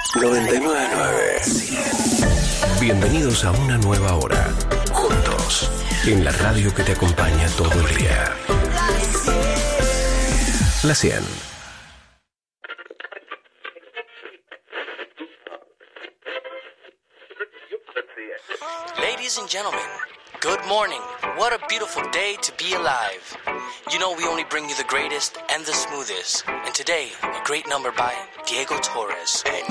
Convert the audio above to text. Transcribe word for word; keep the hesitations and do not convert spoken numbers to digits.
noventa y nueve punto nueve. Bienvenidos a una nueva hora. Juntos. En la radio que te acompaña todo el día. La cien. Ladies and gentlemen, good morning. What a beautiful day to be alive. You know we only bring you the greatest and the smoothest. And today, a great number by Diego Torres. And